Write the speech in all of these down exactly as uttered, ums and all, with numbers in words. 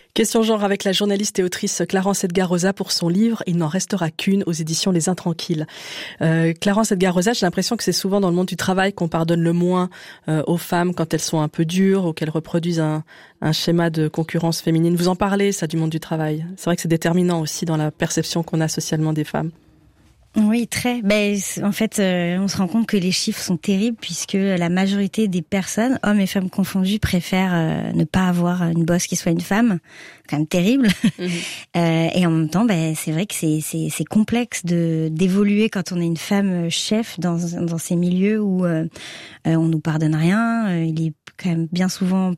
Question genre avec la journaliste et autrice Clarence Edgar-Rosa pour son livre « Il n'en restera qu'une » aux éditions Les Intranquilles. Euh, Clarence Edgar-Rosa, j'ai l'impression que c'est souvent dans le monde du travail qu'on pardonne le moins euh, aux femmes quand elles sont un peu dures ou qu'elles reproduisent un, un schéma de concurrence féminine. Vous en parlez, ça, du monde du travail. C'est vrai que c'est déterminant aussi dans la perception qu'on a socialement des femmes. Oui, très. Ben, en fait, euh, on se rend compte que les chiffres sont terribles puisque la majorité des personnes, hommes et femmes confondus, préfèrent euh, ne pas avoir une boss qui soit une femme. Quand même terrible. Mmh. euh, et en même temps, ben, c'est vrai que c'est, c'est, c'est complexe de d'évoluer quand on est une femme chef dans dans ces milieux où euh, on nous pardonne rien. Il est quand même bien souvent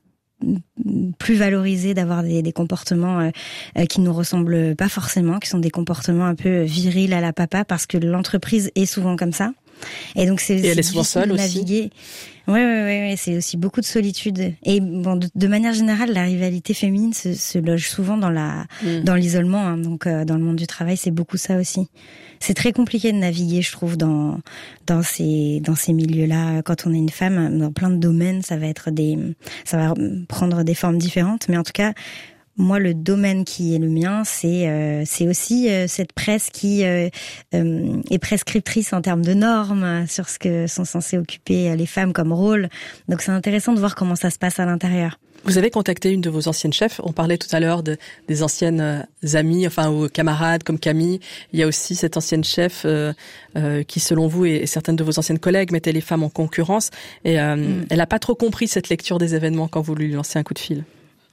plus valorisé d'avoir des, des comportements euh, qui nous ressemblent pas forcément, qui sont des comportements un peu virils à la papa, parce que l'entreprise est souvent comme ça. Et donc c'est, et elle est souvent seule naviguer. aussi. Oui, oui, oui, oui, c'est aussi beaucoup de solitude. Et bon, de, de manière générale, la rivalité féminine se, se loge souvent dans la, mmh. dans l'isolement. Hein, donc, euh, dans le monde du travail, c'est beaucoup ça aussi. C'est très compliqué de naviguer, je trouve, dans dans ces dans ces milieux-là. Quand on est une femme, dans plein de domaines, ça va être des, ça va prendre des formes différentes. Mais en tout cas, moi, le domaine qui est le mien, c'est euh, c'est aussi euh, cette presse qui euh, euh, est prescriptrice en termes de normes sur ce que sont censées occuper les femmes comme rôle. Donc, c'est intéressant de voir comment ça se passe à l'intérieur. Vous avez contacté une de vos anciennes chefs. On parlait tout à l'heure de, des anciennes amies, enfin, ou camarades comme Camille. Il y a aussi cette ancienne chef euh, euh, qui, selon vous, et, et certaines de vos anciennes collègues mettaient les femmes en concurrence. Et euh, mmh. elle n'a pas trop compris cette lecture des événements quand vous lui lancez un coup de fil.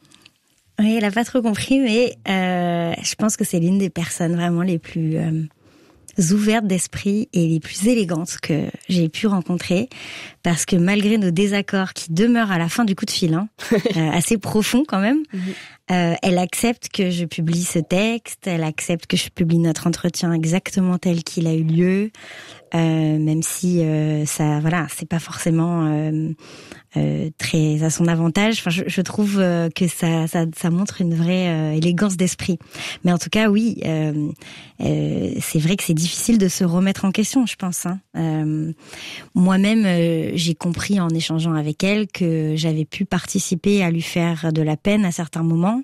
Oui, elle a pas trop compris, mais euh, je pense que c'est l'une des personnes vraiment les plus euh, ouvertes d'esprit et les plus élégantes que j'ai pu rencontrer, parce que malgré nos désaccords qui demeurent à la fin du coup de fil, hein, euh, assez profonds quand même, mmh. euh, elle accepte que je publie ce texte, elle accepte que je publie notre entretien exactement tel qu'il a eu lieu, euh, même si euh, ça, voilà, c'est pas forcément euh, Euh, très à son avantage. Enfin, je, je trouve euh, que ça, ça, ça montre une vraie euh, élégance d'esprit. Mais en tout cas, oui, euh, euh, c'est vrai que c'est difficile de se remettre en question, je pense. Hein. Euh, moi-même, euh, j'ai compris en échangeant avec elle que j'avais pu participer à lui faire de la peine à certains moments.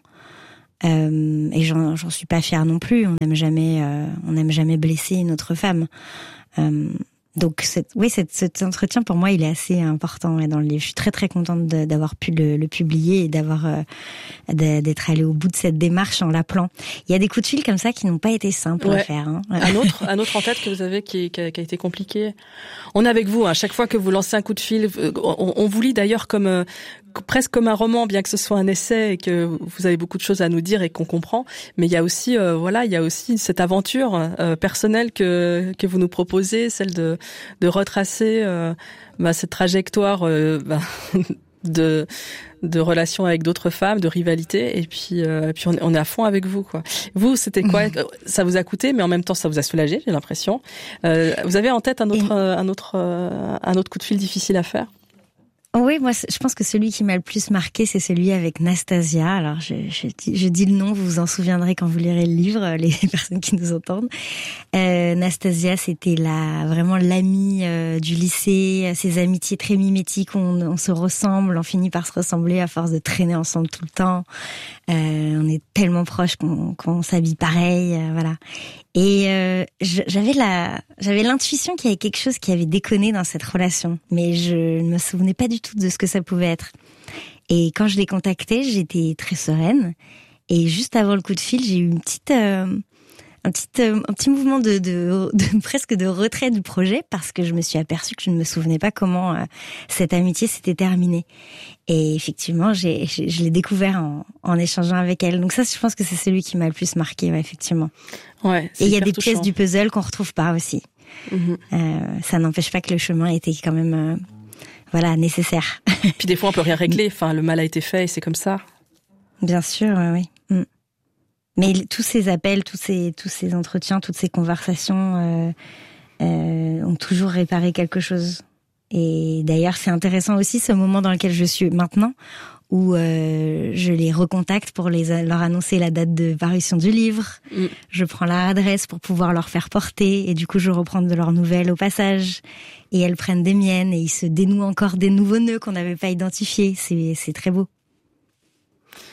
Euh, et j'en, j'en suis pas fière non plus. On n'aime jamais, euh, on n'aime jamais blesser une autre femme. Euh, Donc, cette, oui, cette, cet entretien, pour moi, il est assez important ouais, dans le livre. Je suis très, très contente de, d'avoir pu le, le publier et d'avoir euh, d'être allée au bout de cette démarche en l'appelant. Il y a des coups de fil comme ça qui n'ont pas été simples ouais. à faire. Hein. Un autre, un autre en tête que vous avez qui, qui, a, qui a été compliqué. On est avec vous. À hein, chaque fois que vous lancez un coup de fil, on, on vous lit d'ailleurs comme euh, presque comme un roman, bien que ce soit un essai et que vous avez beaucoup de choses à nous dire et qu'on comprend. Mais il y a aussi, euh, voilà, il y a aussi cette aventure euh, personnelle que que vous nous proposez, celle de de retracer euh, bah, cette trajectoire euh, bah, de de relations avec d'autres femmes, de rivalité, et puis euh, et puis on est, on est à fond avec vous quoi. Vous, c'était quoi? Ça vous a coûté, mais en même temps ça vous a soulagé, j'ai l'impression. Euh, vous avez en tête un autre euh, un autre euh, un autre coup de fil difficile à faire? Oui, moi, je pense que celui qui m'a le plus marqué, c'est celui avec Nastasia. Alors, je, je, je dis le nom, vous vous en souviendrez quand vous lirez le livre, les personnes qui nous entendent. Euh, Nastasia, c'était la, vraiment l'amie euh, du lycée, ces amitiés très mimétiques, on, on se ressemble, on finit par se ressembler à force de traîner ensemble tout le temps. Euh, on est tellement proches qu'on, qu'on s'habille pareil, euh, voilà. Et euh, j'avais la, j'avais l'intuition qu'il y avait quelque chose qui avait déconné dans cette relation, mais je ne me souvenais pas du tout de ce que ça pouvait être. Et quand je l'ai contactée, j'étais très sereine. Et juste avant le coup de fil, j'ai eu une petite, euh, un petit, euh, un petit mouvement de, de, de presque de retrait du projet parce que je me suis aperçue que je ne me souvenais pas comment euh, cette amitié s'était terminée. Et effectivement, j'ai, je, je l'ai découvert en, en échangeant avec elle. Donc ça, je pense que c'est celui qui m'a le plus marqué, ouais, effectivement. Ouais. Et il y a des touchant. pièces du puzzle qu'on retrouve pas aussi. Mm-hmm. Euh, ça n'empêche pas que le chemin était quand même, euh, voilà, nécessaire. Puis des fois, on peut rien régler. Enfin, le mal a été fait et c'est comme ça. Bien sûr, oui. Mm. Mais tous ces appels, tous ces, tous ces entretiens, toutes ces conversations euh, euh, ont toujours réparé quelque chose. Et d'ailleurs, c'est intéressant aussi ce moment dans lequel je suis maintenant, où euh, je les recontacte pour les, leur annoncer la date de parution du livre. Mm. Je prends leur adresse pour pouvoir leur faire porter, et du coup, je reprends de leurs nouvelles au passage. Et elles prennent des miennes, et ils se dénouent encore des nouveaux nœuds qu'on n'avait pas identifiés. C'est, c'est très beau.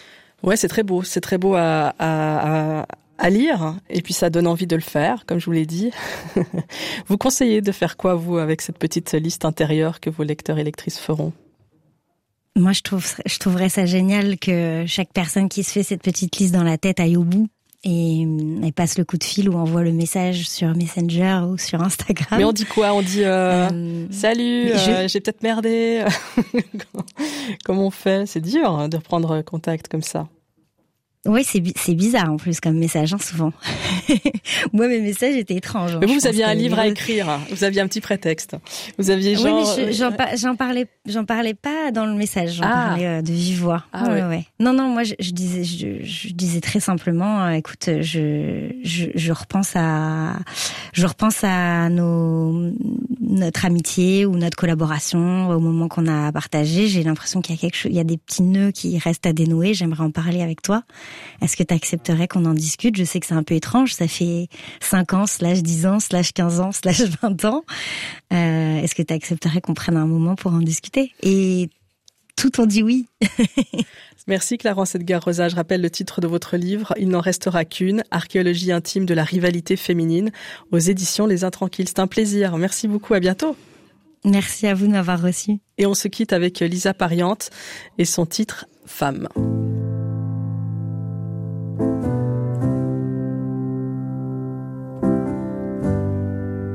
Ouais, c'est très beau. C'est très beau à, à, à, à lire. Et puis, ça donne envie de le faire, comme je vous l'ai dit. Vous conseillez de faire quoi, vous, avec cette petite liste intérieure que vos lecteurs et lectrices feront? Moi, je trouve, je trouverais ça génial que chaque personne qui se fait cette petite liste dans la tête aille au bout. Et, et passe le coup de fil ou envoie le message sur Messenger ou sur Instagram. Mais on dit quoi? On dit euh, euh, salut, euh, je... j'ai peut-être merdé. Comment on fait? C'est dur hein, de reprendre contact comme ça. Oui, c'est c'est bizarre en plus comme message, hein, souvent. Moi, mes messages étaient étranges. Hein, mais vous, vous aviez un livre à écrire. Vous aviez un petit prétexte. Vous aviez genre. Oui, mais je, j'en, j'en parlais, j'en parlais pas dans le message. J'en ah. parlais euh, de vive voix. Ah ouais, ouais. ouais. Non, non, moi, je, je disais, je, je disais très simplement, euh, écoute, je, je, je repense à, je repense à nos, notre amitié ou notre collaboration au moment qu'on a partagé. J'ai l'impression qu'il y a quelque chose, il y a des petits nœuds qui restent à dénouer. J'aimerais en parler avec toi. Est-ce que tu accepterais qu'on en discute? Je sais que c'est un peu étrange, ça fait cinq ans, slash dix ans, slash quinze ans, slash vingt ans. Euh, est-ce que tu accepterais qu'on prenne un moment pour en discuter? Et tout on dit oui. Merci Clarence Edgar-Rosa. Je rappelle le titre de votre livre, Il n'en restera qu'une, archéologie intime de la rivalité féminine, aux éditions Les Intranquilles. C'est un plaisir. Merci beaucoup, à bientôt. Merci à vous de m'avoir reçu. Et on se quitte avec Lisa Pariante et son titre Femme.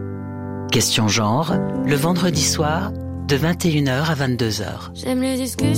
Question genre, le vendredi soir, de vingt et une heures à vingt-deux heures. J'aime les discussions.